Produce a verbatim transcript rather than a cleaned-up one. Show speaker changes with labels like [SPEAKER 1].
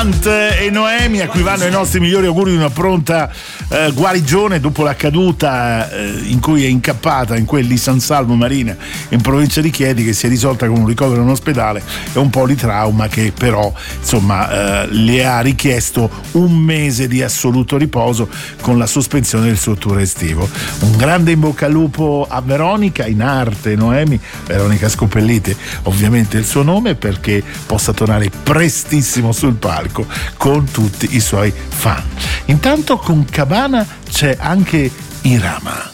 [SPEAKER 1] E Noemi, a cui vanno i nostri migliori auguri di una pronta eh, guarigione dopo la caduta eh, in cui è incappata in quel di San Salvo Marina in provincia di Chieti, che si è risolta con un ricovero in ospedale e un po' di trauma che però insomma eh, le ha richiesto un mese di assoluto riposo con la sospensione del suo tour estivo. Un grande in bocca al lupo a Veronica, in arte Noemi, Veronica Scopelliti ovviamente il suo nome, perché possa tornare prestissimo sul palco con tutti i suoi fan. Intanto con Cabana c'è anche Irama.